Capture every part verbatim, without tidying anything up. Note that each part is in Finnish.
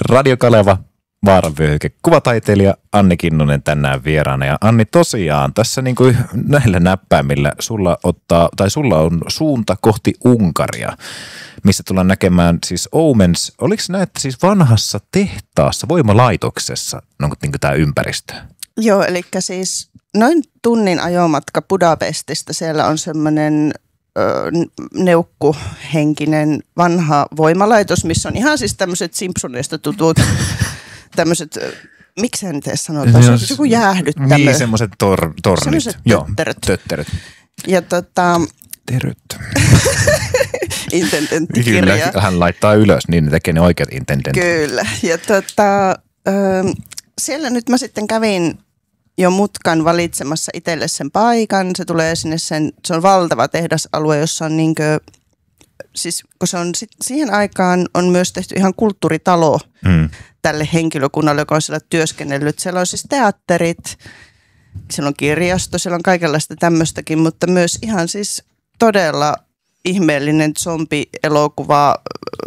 Radio Kaleva, Vaaranvyöhyke, kuvataiteilija Anni Kinnunen tänään vieraana. Ja Anni, tosiaan tässä niin kuin näillä näppäimillä sulla, ottaa, tai sulla on suunta kohti Unkaria, missä tullaan näkemään siis Omens. Oliko näette siis vanhassa tehtaassa, voimalaitoksessa, onko niin kuin tämä ympäristö? Joo, eli siis noin tunnin ajomatka Budapestista. Siellä on semmoinen neukkuhenkinen vanha voimalaitos, missä on ihan siis tämmöiset Simpsoneista tutut tämmöiset, miksi hän edes sanotaan, se on joku jäähdyttämö. Niin, semmoiset tor, tornit. Semmoiset tötteröt. tötteröt. Ja tota... Tötteröt. Intendenttikirja. Kyllä, hän laittaa ylös, niin ne tekee ne oikeat intendentit. Kyllä, ja tota, ö, siellä nyt mä sitten kävin jo mutkan valitsemassa itselle sen paikan. Se tulee sinne sen, se on valtava tehdasalue, jossa on niinkö, siis kun se on sit, siihen aikaan on myös tehty ihan kulttuuritalo mm. tälle henkilökunnalle, joka on siellä työskennellyt. Siellä on siis teatterit, siellä on kirjasto, siellä on kaikenlaista tämmöistäkin, mutta myös ihan siis todella ihmeellinen zombi-elokuva.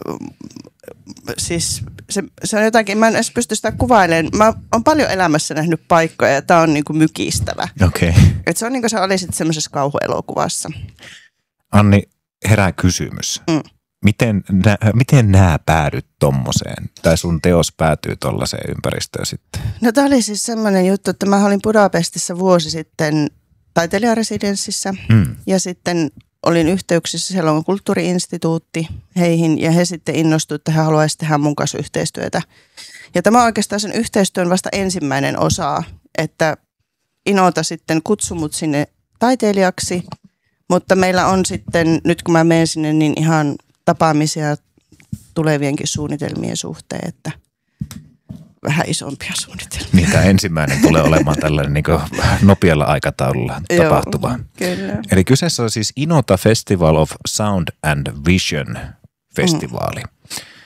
Siis se, se on jotakin, mä en edes pysty sitä kuvailemaan. Mä oon paljon elämässä nähnyt paikkoja ja tää on niinku mykistävä. Okei. Okay. Et se on niinku sä olisit semmoisessa kauhuelokuvassa. Anni, herää kysymys. Mm. Miten, nä, miten nää päädyt tommoseen? Tai sun teos päätyy tollaiseen ympäristöön sitten? No tää oli siis semmoinen juttu, että mä olin Budapestissa vuosi sitten taiteilijaresidenssissä. Mm. Ja sitten olin yhteyksissä, siellä on kulttuuriinstituutti heihin ja he sitten innostuivat, että he haluaisivat tehdä mun kanssa yhteistyötä. Ja tämä on oikeastaan sen yhteistyön vasta ensimmäinen osa, että Inota sitten kutsui mut sinne taiteilijaksi, mutta meillä on sitten, nyt kun mä menen sinne, niin ihan tapaamisia tulevienkin suunnitelmien suhteen, että vähän isompia suunnitelmia. Niin, tämä ensimmäinen tulee olemaan tällainen niin kuin nopealla aikataululla tapahtuva. Joo, kyllä. Eli kyseessä on siis Inota Festival of Sound and Vision festivaali. Mm.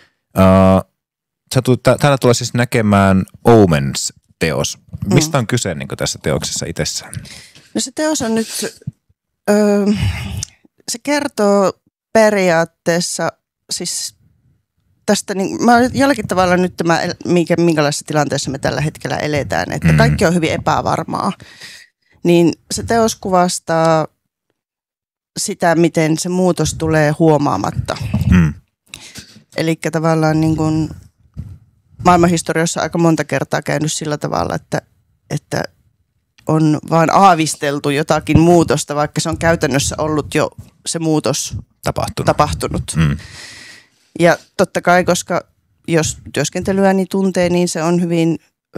Uh, täällä tulee siis näkemään Omens-teos. Mistä on kyse niin kuin tässä teoksessa itsessään? No se teos on nyt, öö, se kertoo periaatteessa siis tästä, niin, mä jollakin tavalla nyt tämä, minkä, minkälaisessa tilanteessa me tällä hetkellä eletään, että mm. kaikki on hyvin epävarmaa. Niin se teos kuvastaa sitä, miten se muutos tulee huomaamatta. Mm. Eli tavallaan niin kuin maailmanhistoriassa aika monta kertaa käynyt sillä tavalla, että, että on vaan aavisteltu jotakin muutosta, vaikka se on käytännössä ollut jo se muutos tapahtunut. tapahtunut. Mm. Ja totta kai, koska jos työskentelyäni tuntee, niin se on hyvin,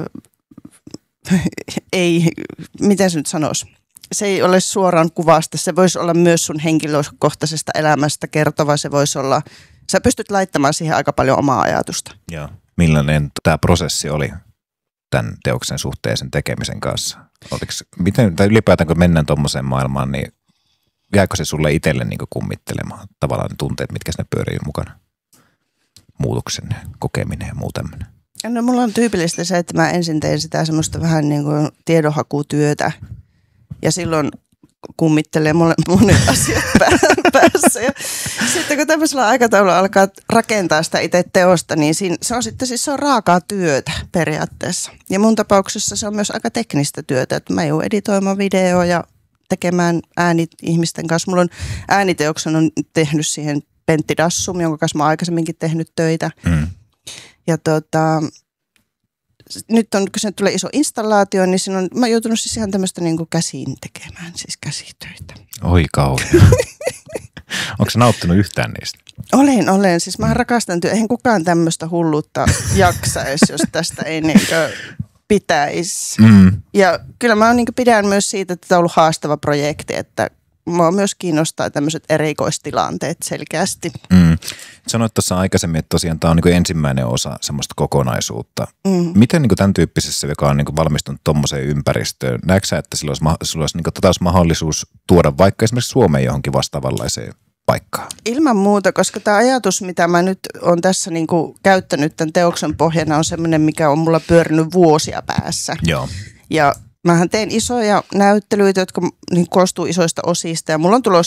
äh, ei, miten se nyt sanoisi, se ei ole suoraan kuvasta. Se voisi olla myös sun henkilökohtaisesta elämästä kertova. Se voisi olla, sä pystyt laittamaan siihen aika paljon omaa ajatusta. Joo. Millainen tämä prosessi oli tämän teoksen suhteen sen tekemisen kanssa? Oliko, miten, tai ylipäätään kun mennään tuommoiseen maailmaan, niin jääkö se sulle itselle niin kummittelemaan tavallaan ne tunteet, mitkä sinne pyörii mukana? Muutoksen kokeminen ja muu tämmöinen. No mulla on tyypillistä se, että mä ensin tein sitä semmoista vähän niin kuin tiedonhakutyötä ja silloin kummittelee mulle monet asiat päässä. Ja sitten kun tämmöisellä aikataululla alkaa rakentaa sitä itse teosta, niin siinä, se on sitten siis se on raakaa työtä periaatteessa. Ja mun tapauksessa se on myös aika teknistä työtä, että mä joudun editoimaan videoa ja tekemään äänit ihmisten kanssa. Mulla on ääniteoksen on tehnyt siihen Pentti Dassum, jonka kanssa mä oon aikaisemminkin tehnyt töitä. Mm. Ja tota, nyt on, kun se tulee iso installaatio, niin siinä on, mä oon joutunut siis ihan tämmöistä niin kuin käsiin tekemään, siis käsitöitä. Oi kauhean. Onko sä nauttinut yhtään niistä? Olen, olen. Siis mä rakastan työ. Eihän kukaan tämmöistä hulluutta jaksaisi, jos tästä ei niinkö pitäisi. Mm. Ja kyllä mä niin pidän myös siitä, että tämä on ollut haastava projekti, että mua myös kiinnostaa tämmöiset erikoistilanteet selkeästi. Mm. Sanoit tuossa aikaisemmin, että tosiaan tämä on niin ensimmäinen osa semmoista kokonaisuutta. Mm. Miten niin tämän tyyppisessä, joka on niin valmistunut tuommoiseen ympäristöön, näetkö sä, että sillä olisi, sillä olisi, niin tätä olisi mahdollisuus tuoda vaikka esimerkiksi Suomeen johonkin vastaavanlaiseen paikkaan? Ilman muuta, koska tämä ajatus, mitä mä nyt olen tässä niin kuin käyttänyt tämän teoksen pohjana, on semmoinen, mikä on mulla pyörinyt vuosia päässä. Joo. Ja mähän teen isoja näyttelyitä, jotka niin koostuu isoista osista ja mulla on tulossa